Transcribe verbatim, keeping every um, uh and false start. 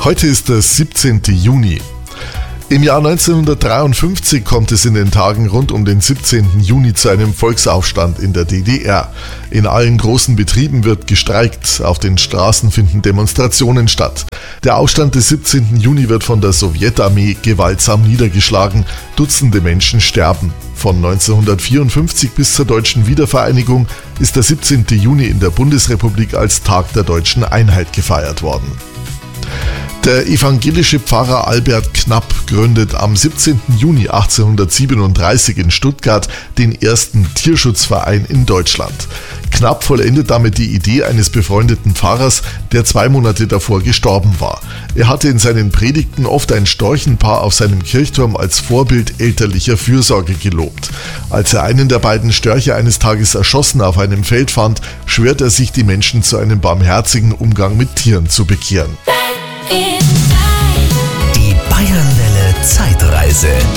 Heute ist der siebzehnte Juni. Im Jahr neunzehnhundertdreiundfünfzig kommt es in den Tagen rund um den siebzehnten Juni zu einem Volksaufstand in der D D R. In allen großen Betrieben wird gestreikt, auf den Straßen finden Demonstrationen statt. Der Aufstand des siebzehnten Juni wird von der Sowjetarmee gewaltsam niedergeschlagen, Dutzende Menschen sterben. Von neunzehnhundertvierundfünfzig bis zur deutschen Wiedervereinigung ist der siebzehnte Juni in der Bundesrepublik als Tag der deutschen Einheit gefeiert worden. Der evangelische Pfarrer Albert Knapp gründet am siebzehnten Juni achtzehnhundertsiebenunddreißig in Stuttgart den ersten Tierschutzverein in Deutschland. Knapp vollendet damit die Idee eines befreundeten Pfarrers, der zwei Monate davor gestorben war. Er hatte in seinen Predigten oft ein Storchenpaar auf seinem Kirchturm als Vorbild elterlicher Fürsorge gelobt. Als er einen der beiden Störche eines Tages erschossen auf einem Feld fand, schwört er sich, die Menschen zu einem barmherzigen Umgang mit Tieren zu bekehren. Die Bayernwelle Zeitreise.